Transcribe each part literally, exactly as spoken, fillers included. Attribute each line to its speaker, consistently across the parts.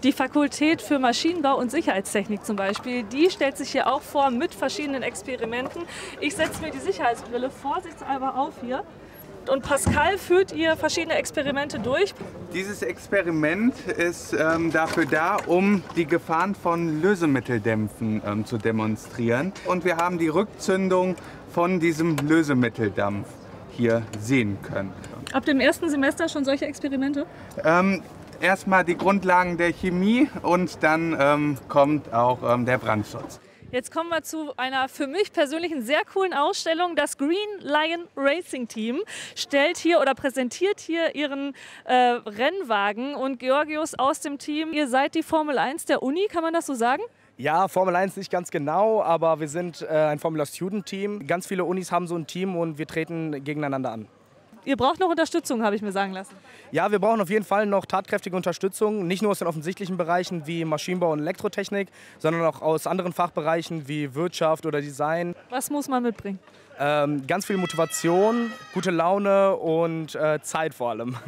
Speaker 1: Die Fakultät für Maschinenbau und Sicherheitstechnik zum Beispiel, die stellt sich hier auch vor mit verschiedenen Experimenten. Ich setze mir die Sicherheitsbrille vorsichtshalber auf hier. Und Pascal führt ihr verschiedene Experimente durch.
Speaker 2: Dieses Experiment ist ähm, dafür da, um die Gefahren von Lösemitteldämpfen ähm, zu demonstrieren. Und wir haben die Rückzündung von diesem Lösemitteldampf hier sehen können.
Speaker 1: Ab dem ersten Semester schon solche Experimente?
Speaker 2: Ähm, Erstmal die Grundlagen der Chemie und dann ähm, kommt auch ähm, der Brandschutz.
Speaker 1: Jetzt kommen wir zu einer für mich persönlich sehr coolen Ausstellung. Das Green Lion Racing Team stellt hier oder präsentiert hier ihren äh, Rennwagen. Und Georgios aus dem Team, ihr seid die Formel eins der Uni, kann man das so sagen?
Speaker 3: Ja, Formel eins nicht ganz genau, aber wir sind äh, ein Formula-Student-Team. Ganz viele Unis haben so ein Team und wir treten gegeneinander an.
Speaker 1: Ihr braucht noch Unterstützung, habe ich mir sagen lassen.
Speaker 3: Ja, wir brauchen auf jeden Fall noch tatkräftige Unterstützung, nicht nur aus den offensichtlichen Bereichen wie Maschinenbau und Elektrotechnik, sondern auch aus anderen Fachbereichen wie Wirtschaft oder Design.
Speaker 1: Was muss man mitbringen?
Speaker 3: Ähm, ganz viel Motivation, gute Laune und äh, Zeit vor allem.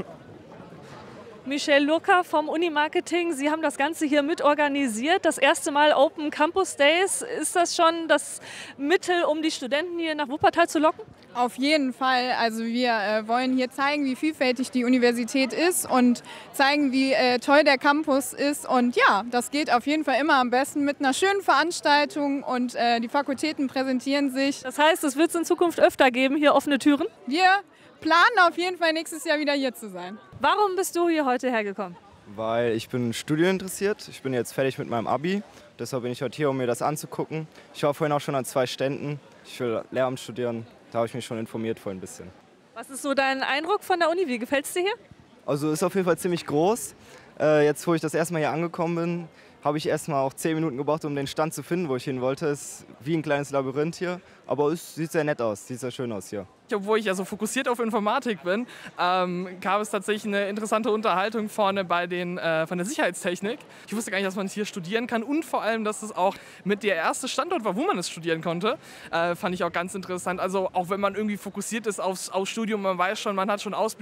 Speaker 1: Michelle Lurka vom Uni-Marketing, Sie haben das Ganze hier mit organisiert. Das erste Mal Open Campus Days. Ist das schon das Mittel, um die Studenten hier nach Wuppertal zu locken?
Speaker 4: Auf jeden Fall. Also wir äh, wollen hier zeigen, wie vielfältig die Universität ist und zeigen, wie äh, toll der Campus ist. Und ja, das geht auf jeden Fall immer am besten mit einer schönen Veranstaltung und äh, die Fakultäten präsentieren sich.
Speaker 1: Das heißt, es wird es in Zukunft öfter geben, hier offene Türen?
Speaker 4: Wir planen auf jeden Fall nächstes Jahr wieder hier zu sein.
Speaker 1: Warum bist du hier heute hergekommen?
Speaker 5: Weil ich bin studieninteressiert. Ich bin jetzt fertig mit meinem Abi. Deshalb bin ich heute hier, um mir das anzugucken. Ich war vorhin auch schon an zwei Ständen. Ich will Lehramt studieren. Da habe ich mich schon informiert vorhin ein bisschen.
Speaker 1: Was ist so dein Eindruck von der Uni? Wie gefällt es dir hier?
Speaker 5: Also ist auf jeden Fall ziemlich groß. Äh, jetzt, wo ich das erste Mal hier angekommen bin, habe ich erstmal auch zehn Minuten gebraucht, um den Stand zu finden, wo ich hin wollte. Es ist wie ein kleines Labyrinth hier. Aber es sieht sehr nett aus, sieht sehr schön aus hier.
Speaker 6: Obwohl ich ja so fokussiert auf Informatik bin, ähm, gab es tatsächlich eine interessante Unterhaltung vorne bei den, äh, von der Sicherheitstechnik. Ich wusste gar nicht, dass man es hier studieren kann und vor allem, dass es auch mit der erste Standort war, wo man es studieren konnte. Äh, fand ich auch ganz interessant. Also auch wenn man irgendwie fokussiert ist aufs, aufs Studium, man weiß schon, man hat schon Ausblick.